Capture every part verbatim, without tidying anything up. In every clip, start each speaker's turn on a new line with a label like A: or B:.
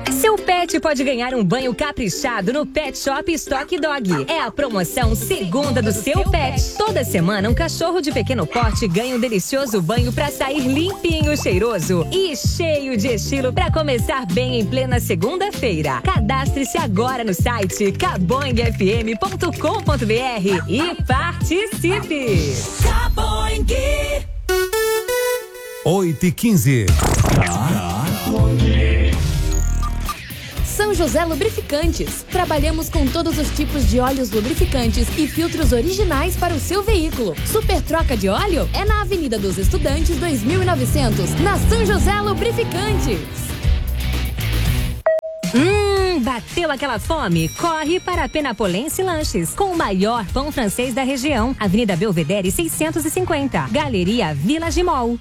A: Seu pet pode ganhar um banho caprichado no Pet Shop Stock Dog. É a promoção segunda do seu pet. Toda semana, um cachorro de pequeno porte ganha um delicioso banho pra sair limpinho, cheiroso e cheio de estilo pra começar bem em plena segunda-feira. Cadastre-se agora no site caboing f m ponto com ponto b r e participe! Caboing!
B: oito e quinze.
C: São José Lubrificantes. Trabalhamos com todos os tipos de óleos lubrificantes e filtros originais para o seu veículo. Super troca de óleo é na Avenida dos Estudantes dois mil e novecentos, na São José Lubrificantes.
A: Hum, bateu aquela fome? Corre para a Penapolense Lanches, com o maior pão francês da região. Avenida Belvedere seiscentos e cinquenta, Galeria Village Mall.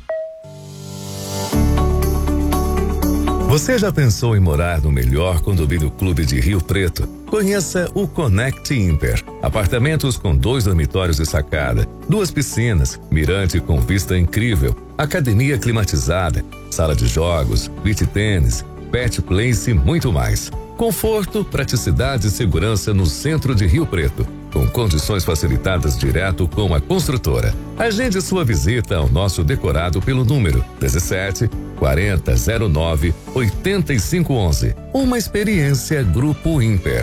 B: Você já pensou em morar no melhor condomínio clube de Rio Preto? Conheça o Connect Imper. Apartamentos com dois dormitórios e sacada, duas piscinas, mirante com vista incrível, academia climatizada, sala de jogos, beach tênis, pet place e muito mais. Conforto, praticidade e segurança no centro de Rio Preto, com condições facilitadas direto com a construtora. Agende sua visita ao nosso decorado pelo número dezessete, quarenta, zero nove, oitenta e cinco onze. Uma experiência Grupo Imper.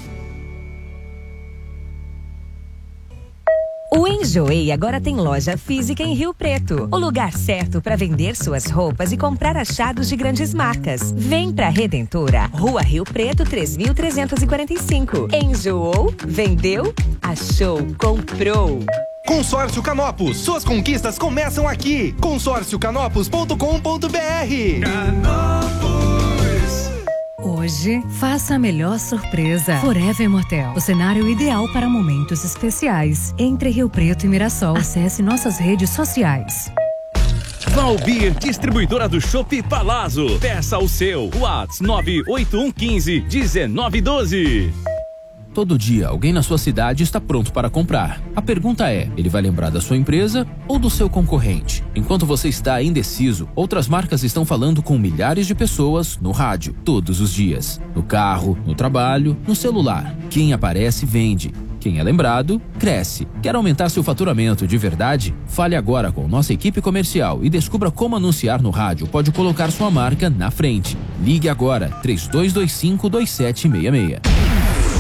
A: O Enjoei agora tem loja física em Rio Preto. O lugar certo para vender suas roupas e comprar achados de grandes marcas. Vem pra Redentora, Rua Rio Preto, três mil trezentos e quarenta e cinco. Enjoou? Vendeu? Achou? Comprou.
D: Consórcio Canopus, suas conquistas começam aqui. consórcio canopus ponto com ponto b r. Canopus.
E: Hoje, faça a melhor surpresa. Forever Motel, o cenário ideal para momentos especiais. Entre Rio Preto e Mirassol, acesse nossas redes sociais.
F: Valbir, distribuidora do Chopp Palazzo. Peça o seu. WhatsApp nove oito um um cinco, um nove um dois.
G: Todo dia, alguém na sua cidade está pronto para comprar. A pergunta é, ele vai lembrar da sua empresa ou do seu concorrente? Enquanto você está indeciso, outras marcas estão falando com milhares de pessoas no rádio, todos os dias. No carro, no trabalho, no celular. Quem aparece, vende. Quem é lembrado, cresce. Quer aumentar seu faturamento de verdade? Fale agora com nossa equipe comercial e descubra como anunciar no rádio pode colocar sua marca na frente. Ligue agora, três dois dois cinco, dois sete seis seis.